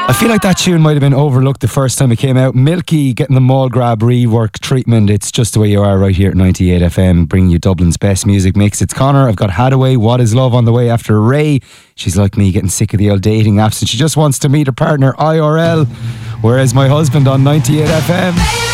I feel like that tune might have been overlooked the first time it came out. Milky getting the mall grab rework treatment. It's just the way you are right here at 98 FM, bringing you Dublin's best music mix. It's Connor. I've got Hadaway, What Is Love on the way after Ray. She's like me, getting sick of the old dating apps and she just wants to meet her partner IRL. Whereas my husband on 98 FM.